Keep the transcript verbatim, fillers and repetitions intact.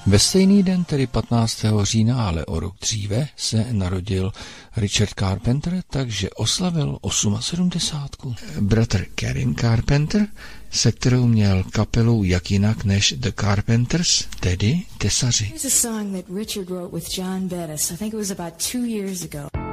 Ve stejný den, tedy patnáctého října, ale o rok dříve, se narodil Richard Carpenter, takže oslavil sedmdesátku osm. Bratr Karen Carpenter, se kterou měl kapelu jak jinak než The Carpenters, tedy Tesaři. Here's a song that Richard wrote with John Bettis. I think it was about two years ago.